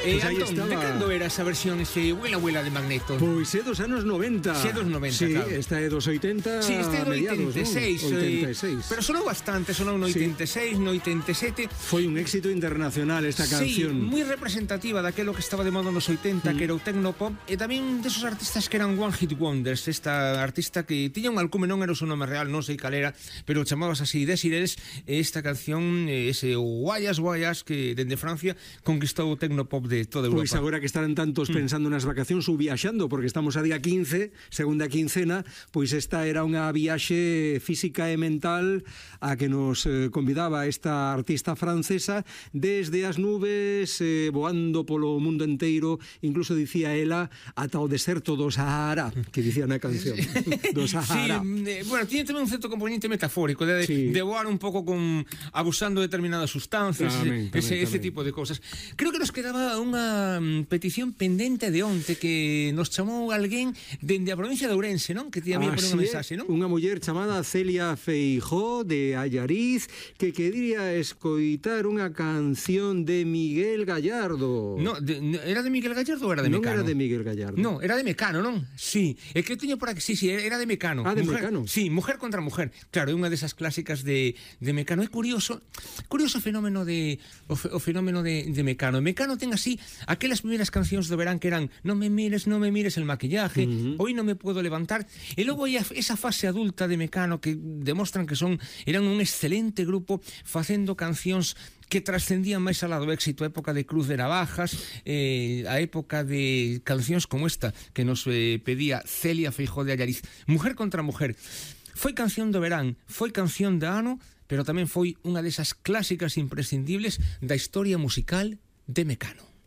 Pues aí Antón, estaba. de cando era esa versión ese Huela de Magneto? Pois é dos anos 90. Sí, dos 90, sí, claro. Esta é dos 80 Sí, este é do mediados, 86, non? 86. pero sonou bastante, sonou no 86, no 87. Foi un éxito internacional esta canción. Sí, moi representativa daquelo que estaba de moda nos 80, que era o tecnopop, e tamén desos artistas que eran One Hit Wonders. Esta artista que tiña un alcume, non era o seu nome real, non sei cal era, pero chamabas así Desirels, e esta canción, ese Guayas Guayas, que dende Francia conquistou o tecnopop de toda Europa. Pois agora que estarán tantos pensando nas vacacións ou viaxando, porque estamos a día 15, segunda quincena, pois esta era unha viaxe física e mental a que nos convidaba esta artista francesa desde as nubes, voando polo mundo enteiro, incluso dicía ela ata o deserto do Sahara, que dicía na canción, do Sahara. Sí, bueno, tiene tamén un certo componente metafórico de voar un pouco con abusando de determinadas sustancias, ese tipo de cosas. Creo que nos quedaba unha petición pendente de onte que nos chamou alguén dende a provincia de Ourense, non? Que ti había por unha mensaxe, non? Unha muller chamada Celia Feijó de Allariz que quería escoitar unha canción de Miguel Gallardo. No, era de Miguel Gallardo ou era de Mecano? Non era de Miguel Gallardo. No, era de Mecano, non? Sí, é que eu teño por aquí, sí, era de Mecano. Ah, de Mecano. Sí, Mujer contra Mujer. Claro, é unha desas clásicas de Mecano. É curioso o fenómeno de Mecano. Mecano ten así aquelas primeiras cancións do verán que eran Non me mires el maquillaje, Hoy no me puedo levantar, e logo hai esa fase adulta de Mecano que demostran que eran un excelente grupo facendo cancións que trascendían máis alá do éxito, a época de Cruz de Navajas, a época de cancións como esta que nos pedía Celia Feijó de Allariz. Mujer contra Mujer foi canción do verán, foi canción de ano, pero tamén foi unha desas clásicas imprescindibles da historia musical de Mecano.